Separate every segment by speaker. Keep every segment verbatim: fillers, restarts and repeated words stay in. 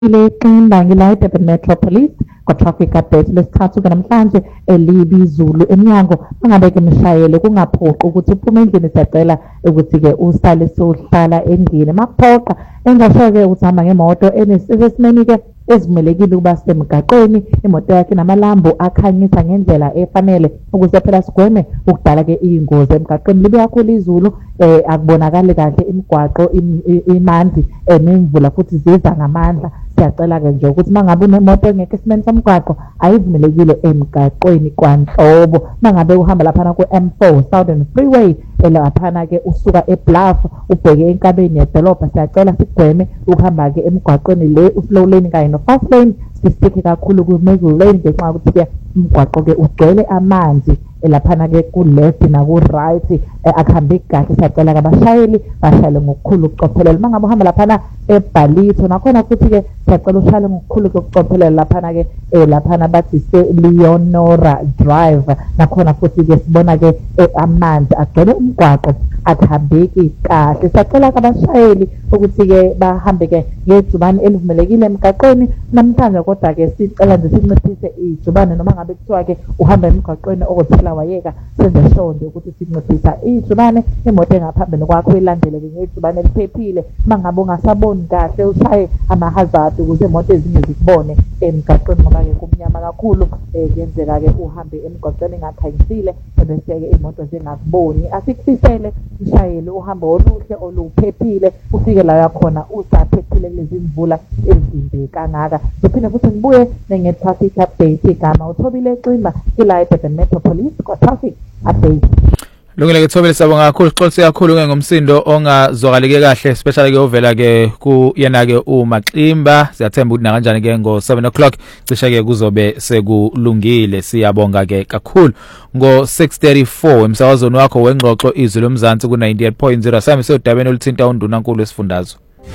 Speaker 1: ile qimba ngilayite Metropolis kwa traffic update lesithathu ke namhlanje elibi Zulu eminyango mangabe ke mshayele kungaphoqa ukuthi uphume endlini siyacela ukuthi ke usale sohlala endlini makuphoqa engasho ke ukuthi hamba ngemoto enesesimeni ke ezimelekile ukuba semgaqweni imoto yakhe namalambo akhanyisa ngendlela efanele ukuze phela sigweme ukudala ke ingozi emgaqweni libe kakhulu izulu eh akubonakali kahle imigwaqo imanzi nemvula futhi ziza ngamandla siyacela ke nje ukuthi mangabe unemoto engeke esimeni somgwaqo ayivumelekile emgaqweni kwanhlobo mangabe uhamba lapha ku M four Southern Freeway elaphana ke usuka eBluff ubheke enkabeni yedolobha siyacela sigweme ukuhamba ke emgwaqweni le uslow lane kanye no fast lane sisike kakhulu ku middle lane ngenxa ukuthi ke umgwaqo ke ugcwele amanzi elaphana ke ku left na ku right akuhambe kahle siyacela abashayeli bashayele ngokukhulu ukucophelela mangabe uhamba laphana eBhalito nakhona futhi ke siyacela ushayele ngokukhulu ukucophelela laphana ke laphana bathi se Leonora Drive nakhona futhi ke sibona ke amanzi agcwele umgwaqo akuhambeki kahle siyacela abashayeli ukuthi ke bahambe ke ngejubane elivumelekile emgaqweni namhlanje kodwa ke sicela nje sinciphise ijubane noma ngabe kuthiwa ke uhamba emgaqweni okuphela wayeka senze shonde ukuthi sinciphisa ijubane imoto engaphambili kwakho ilandele ke ngejubane eliphephile mangabe ungasaboni kahle ushaye ama hazard ukuze imoto ezinye zikubone emgaqweni ngoba ke kumnyama kakhulu kuyenzeka ke uhambe emgaqweni engakhanyisile bese ke imoto zingakuboni asikufisele mshayeli uhamba oluhle oluphephile ufike la yakhona usaphephile lezi mvula ezimbi kangaka siphinde futhi ngibuye nenge traffic update igama uthobile Ximba ila eBurton Metropolis kwa traffic update.
Speaker 2: Lungile ke Thobile sabonga kakhulu sixolise kakhulu ke ngomsindo ongazwakaleke kahle especially ke ovela ke ku yena ke uMaximba siyathemba ukuthi na kanjani ke ngo seven o'clock cishe ke kuzobe sekulungile siyabonga ke kakhulu ngo six thirty-four emsakazweni wakho wengxoxo izwi lomzansi ku ninety-eight point zero sami sodabeni oluthinta undunankulu esifundazwe.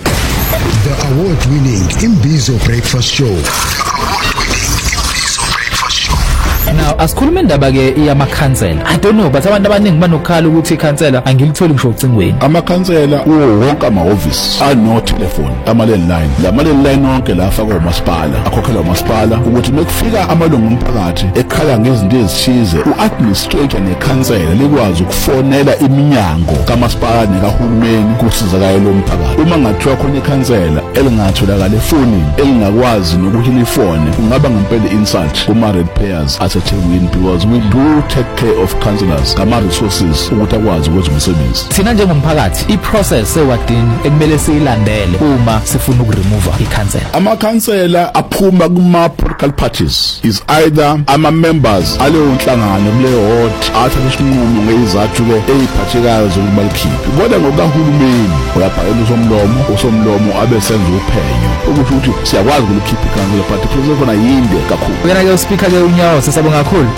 Speaker 3: The award-winning Imbizo Breakfast Show.
Speaker 4: Now asikhuluma indaba ke yamakhansela. I don't know but abantu abaningi banokhala ukuthi ikhansela angilitholi ngisho ucingweni.
Speaker 5: Amakhansela kuwo wonke amahhovisi ano telephone ama landline. La landline wonke la afakwa umasipala akhokhelwa umasipala ukuthi mekufika amalungu omphakathi ekhala ngezinto ezithize uadministrator nekhansela likwazi ukufonela iminyango kamasipala nekahulumeni kusizakala lo mphakathi. Uma ngathiwa khona ikhansela elingatholakala efonini elingakwazi nokuhila ifone kungaba ngempela insult kuma ratepayers Win because we do take care of councillors kama resources ukuthi akwazi ukwenza umsebenzi.
Speaker 4: Sina njengomphakathi iprocess ewadini ekumele siyilandele uma sifuna ukuremove ikhansela.
Speaker 5: Amakhansela aphuma kuma political parties is either ama members aleyo nhlangano kuleyo ward athatha isinqumo ngezathu ke eziphathekayo zokubalkhiphi. Kodwa ngokahulumeni uyabhala usomlomo usomlomo abe senza uphenyo ukuthi ukuthi siyakwazi ukulikhipha ikhansela but process khona yinde kakhulu.
Speaker 4: Wena ke uspeaker ke unyawo sesabonga kakhulu.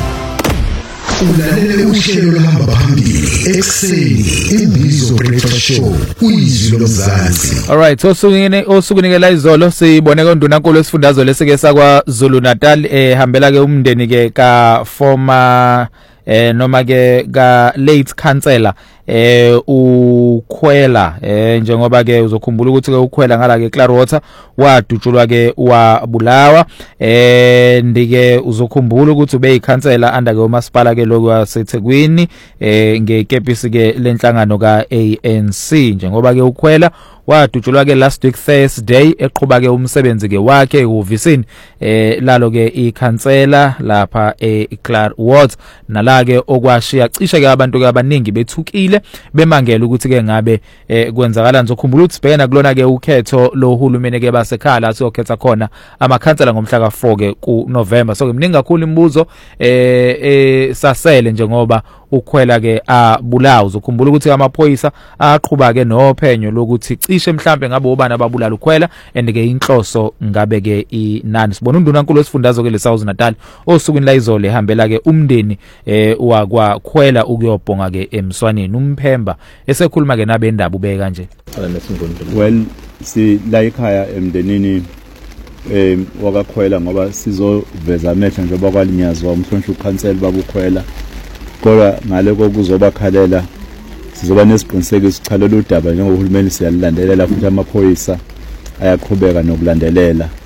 Speaker 3: Ulalele uhlelo lohamba phambili ekseni Imbizo Breakfast Show uyizwi lomzansi.
Speaker 2: All right, so sungene osukunikela izolo sibone kondunankulu esifundazwe lesike sakwa Zulu Natal ehambela ke umndeni ke ka former eh noma ke ka late councillor eh ukhwela eh njengoba ke uzokhumbula ukuthi ke ukhwela ngala ke Clearwater wadutshulwa ke wabulawa eh ndike uzokhumbula ukuthi ube ikhansela anda ke umasipala ke lokho waseThekwini eh ngekepisi ke lenhlangano ka A N C njengoba ke ukhwela wadutshulwa ke last week Thursday eqhubha ke umsebenzi ke wakhe uvisini eh lalo ke ikhansela lapha eClearwater nala ke okwashiya cishe ke abantu ke abaningi bethukile bemangela ukuthi ke ngabe kwenzakala nizokhumbula ukuthi sibhekena kulona ke ukhetho lohulumeni ke basekhala siyokhetha khona amakhansela ngomhla ka four ke ku November so kumningi kakhulu imibuzo eh sasele njengoba ukhwela ke abulawa uzokhumbula ukuthi amaphoyisa aqhubha ke nophenyo lokuthi cishe mhlambe ngabe ubani ababulala ukhwela and ke inhloso ngabe ke inani sibona undunankulu wesifundazwe ke le South Natal osukwini la izole ehambela ke umndeni eh wakwa khwela ukuyobhonga ke emswaneni umphemba esekhuluma ke nabendaba ubeka kanje.
Speaker 6: Well si la ekhaya emndenini em wakakhwela ngoba sizoveza amehlo nje bakwaLinyazwa umhlonishwa ukhansela babukhwela kodwa ngale kokuzobakhalela sizoba nesiqiniseko sichalelo udaba njengohulumeni siyalilandelela futhi amaphoyisa ayaqhubeka nokulandelela